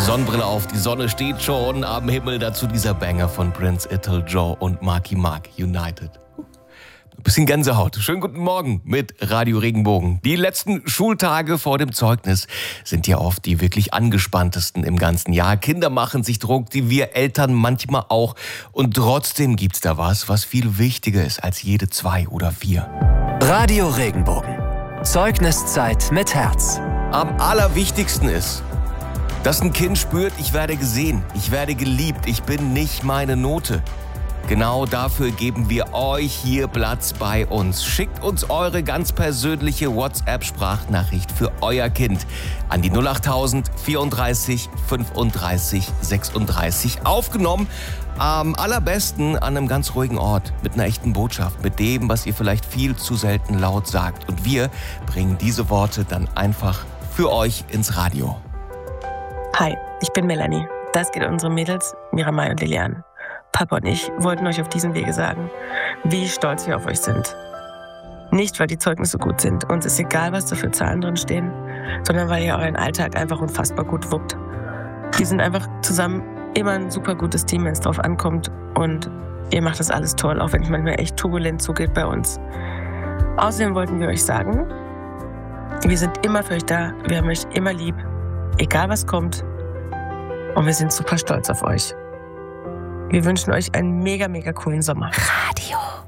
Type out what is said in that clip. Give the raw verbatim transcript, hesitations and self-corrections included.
Sonnenbrille auf, die Sonne steht schon am Himmel. Dazu dieser Banger von Prince Ital, Joe und Marky Mark, United. Ein bisschen Gänsehaut. Schönen guten Morgen mit Radio Regenbogen. Die letzten Schultage vor dem Zeugnis sind ja oft die wirklich angespanntesten im ganzen Jahr. Kinder machen sich Druck, die wir Eltern manchmal auch. Und trotzdem gibt's da was, was viel wichtiger ist als jede zwei oder vier. Radio Regenbogen. Zeugniszeit mit Herz. Am allerwichtigsten ist, dass ein Kind spürt, ich werde gesehen, ich werde geliebt, ich bin nicht meine Note. Genau dafür geben wir euch hier Platz bei uns. Schickt uns eure ganz persönliche WhatsApp-Sprachnachricht für euer Kind an die null acht tausend vierunddreißig fünfunddreißig sechsunddreißig. Aufgenommen am allerbesten an einem ganz ruhigen Ort mit einer echten Botschaft, mit dem, was ihr vielleicht viel zu selten laut sagt. Und wir bringen diese Worte dann einfach für euch ins Radio. Hi, ich bin Melanie. Das geht unsere Mädels Miramai und Lilian. Papa und ich wollten euch auf diesem Wege sagen, wie stolz wir auf euch sind. Nicht, weil die Zeugnisse gut sind, uns ist egal, was da für Zahlen drin stehen, sondern weil ihr euren Alltag einfach unfassbar gut wuppt. Wir sind einfach zusammen immer ein super gutes Team, wenn es drauf ankommt, und ihr macht das alles toll, auch wenn es manchmal echt turbulent zugeht bei uns. Außerdem wollten wir euch sagen, wir sind immer für euch da, wir haben euch immer lieb, egal was kommt, und wir sind super stolz auf euch. Wir wünschen euch einen mega, mega coolen Sommer. Radio